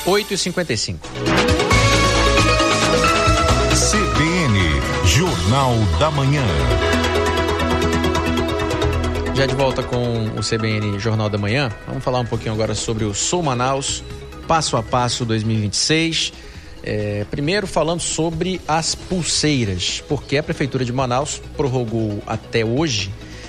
8h55. CBN, Jornal da Manhã. Já de volta com o CBN Jornal da Manhã, vamos falar um pouquinho agora sobre o Sou Manaus, passo a passo 2026. Primeiro falando sobre as pulseiras, porque a Prefeitura de Manaus prorrogou até hoje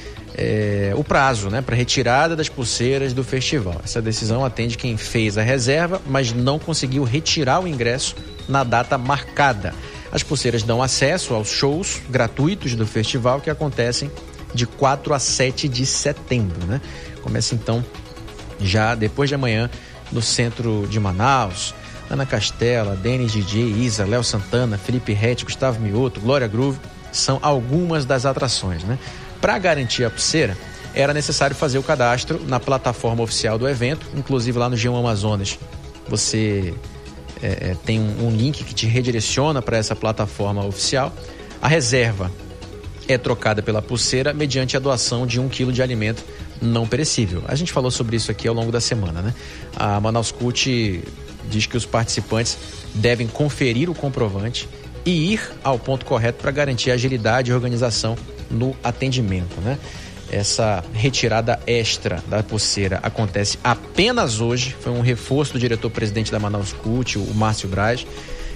o prazo, né, para retirada das pulseiras do festival. Essa decisão atende quem fez a reserva, mas não conseguiu retirar o ingresso na data marcada. As pulseiras dão acesso aos shows gratuitos do festival que acontecem de 4 a 7 de setembro, né? Começa então já depois de amanhã no centro de Manaus. Ana Castela, Denis DJ, Isa, Léo Santana, Felipe Rett, Gustavo Mioto, Glória Groove são algumas das atrações, né? Para garantir a pulseira, era necessário fazer o cadastro na plataforma oficial do evento, inclusive lá no G1 Amazonas. Você tem um link que te redireciona para essa plataforma oficial. A reserva é trocada pela pulseira mediante a doação de 1 quilo de alimento não perecível. A gente falou sobre isso aqui ao longo da semana, né? A Manaus Cult diz que os participantes devem conferir o comprovante e ir ao ponto correto para garantir agilidade e organização no atendimento, né? Essa retirada extra da pulseira acontece apenas hoje. Foi um reforço do diretor-presidente da Manaus Cult, o Márcio Braz,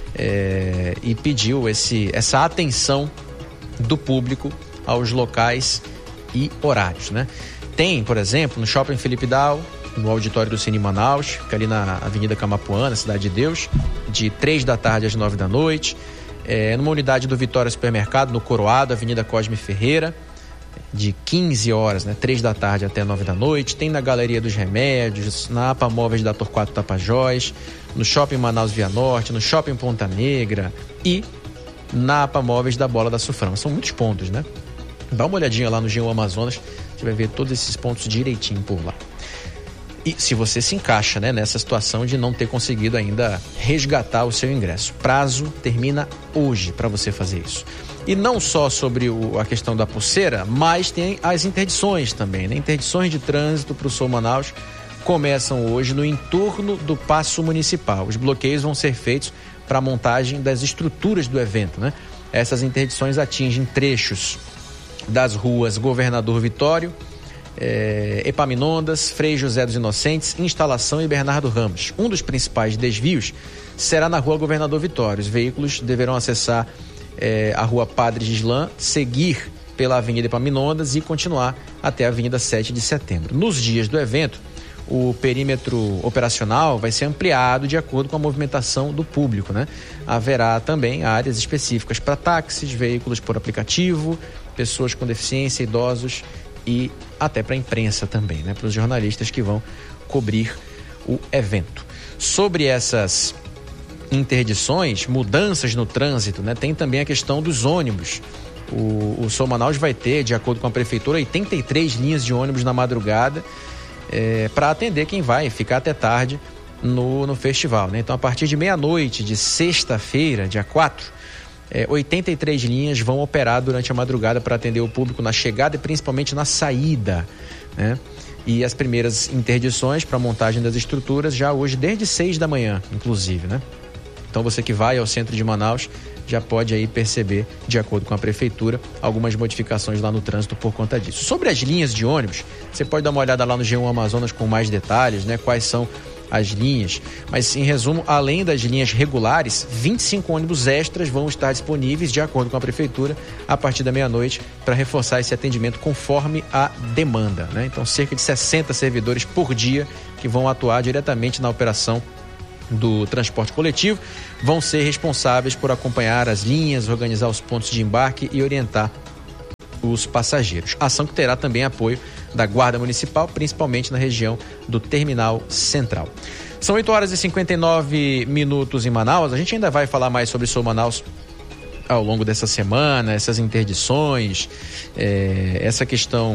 e pediu essa atenção do público aos locais e horários, né? Tem, por exemplo, no Shopping Felipe Dal, no auditório do Cine Manaus, fica ali na Avenida Camapuã, na Cidade de Deus, de 3 da tarde às 9 da noite. Numa unidade do Vitória Supermercado, no Coroado, Avenida Cosme Ferreira, de 15 horas, né, 3 da tarde até 9 da noite. Tem na Galeria dos Remédios, na APA Móveis da Torquato Tapajós, no Shopping Manaus Via Norte, no Shopping Ponta Negra e na APA Móveis da Bola da Suframa. São muitos pontos, né? Dá uma olhadinha lá no G1 Amazonas, você vai ver todos esses pontos direitinho por lá. E se você se encaixa, né, nessa situação de não ter conseguido ainda resgatar o seu ingresso. Prazo termina hoje para você fazer isso. E não só sobre a questão da pulseira, mas tem as interdições também, né? Interdições de trânsito para o Sou Manaus começam hoje no entorno do Paço Municipal. Os bloqueios vão ser feitos para a montagem das estruturas do evento, né? Essas atingem trechos das ruas Governador Vitório, Epaminondas, Frei José dos Inocentes, Instalação e Bernardo Ramos. Um dos principais desvios será na rua Governador Vitório. Os veículos deverão acessar a rua Padre Gislã, seguir pela Avenida Epaminondas e continuar até a Avenida 7 de Setembro. Nos dias do evento, o perímetro operacional vai ser ampliado de acordo com a movimentação do público, né? Haverá também áreas específicas para táxis, veículos por aplicativo, pessoas com deficiência, idosos e até para a imprensa também, né? Para os jornalistas que vão cobrir o evento. Sobre essas interdições, mudanças no trânsito, né? Tem também a questão dos ônibus. O Sou Manaus vai ter, de acordo com a prefeitura, 83 linhas de ônibus na madrugada, para atender quem vai ficar até tarde no festival, né? Então, a partir de meia-noite de sexta-feira, dia 4, 83 linhas vão operar durante a madrugada para atender o público na chegada e principalmente na saída, né? E as primeiras interdições para a montagem das estruturas já hoje, desde 6 da manhã, inclusive, né? Então, você que vai ao centro de Manaus já pode aí perceber, de acordo com a prefeitura, algumas modificações lá no trânsito por conta disso. Sobre as linhas de ônibus, você pode dar uma olhada lá no G1 Amazonas com mais detalhes, né? Quais são as linhas. Mas, em resumo, além das linhas regulares, 25 ônibus extras vão estar disponíveis, de acordo com a prefeitura, a partir da meia-noite, para reforçar esse atendimento conforme a demanda, né? Então, cerca de 60 servidores por dia que vão atuar diretamente na operação do transporte coletivo, vão ser responsáveis por acompanhar as linhas, organizar os pontos de embarque e orientar os passageiros. Ação que terá também apoio da Guarda Municipal, principalmente na região do Terminal Central. São 8h59 em Manaus. A gente ainda vai falar mais sobre Sou Manaus ao longo dessa semana, essas interdições, essa questão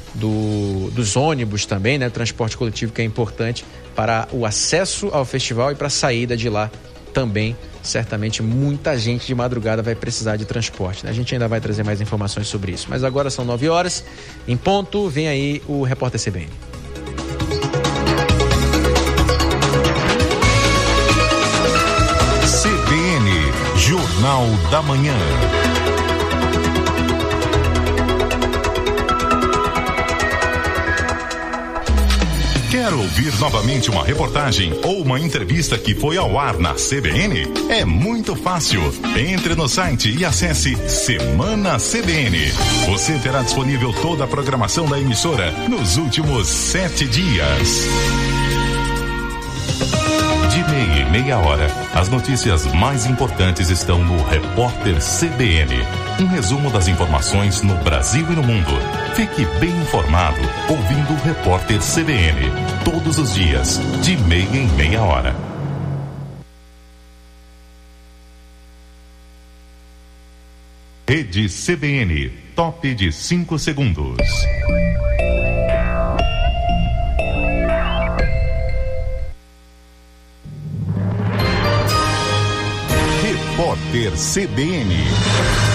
dos ônibus também, né? Transporte coletivo, que é importante para o acesso ao festival e para a saída de lá também. Certamente muita gente de madrugada vai precisar de transporte, né? A gente ainda vai trazer mais informações sobre isso. Mas agora são 9 horas em ponto. Vem aí o Repórter CBN. Jornal da Manhã. Quer ouvir novamente uma reportagem ou uma entrevista que foi ao ar na CBN? É muito fácil. Entre no site e acesse Semana CBN. Você terá disponível toda a programação da emissora nos últimos 7 dias. De meia e meia hora, as notícias mais importantes estão no Repórter CBN. Um resumo das informações no Brasil e no mundo. Fique bem informado ouvindo o Repórter CBN. Todos os dias, de meia em meia hora. Rede CBN, top de 5 segundos. Repórter CBN.